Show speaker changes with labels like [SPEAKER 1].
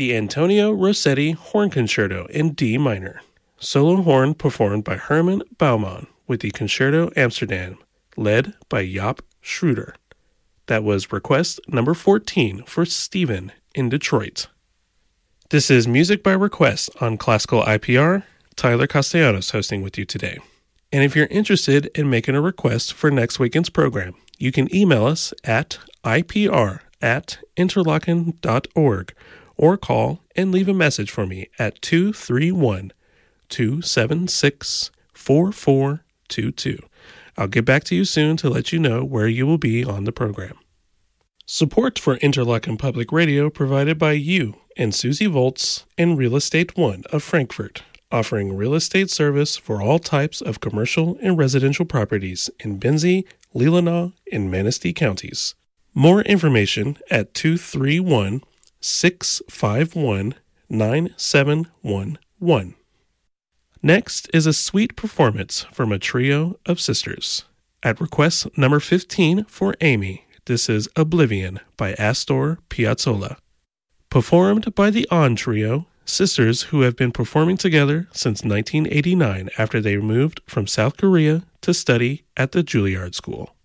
[SPEAKER 1] The Antonio Rossetti Horn Concerto in D minor. Solo horn performed by Herman Baumann with the Concerto Amsterdam, led by Jaap Schroeder. That was request number 14 for Steven in Detroit. This is Music by Request on Classical IPR. Tyler Castellanos hosting with you today. And if you're interested in making a request for next weekend's program, you can email us at ipr@interlochen.org or call and leave a message for me at 231-276-4422. I'll get back to you soon to let you know where you will be on the program. Support for Interlochen Public Radio provided by you and Susie Volz and Real Estate One of Frankfurt, offering real estate service for all types of commercial and residential properties in Benzie, Leelanau, and Manistee counties. More information at 231-651-9711. Next is a sweet performance from a trio of sisters. At request number 15 for Amy, this is Oblivion by Astor Piazzolla. Performed by the On Trio, sisters who have been performing together since 1989 after they moved from South Korea to study at the Juilliard School.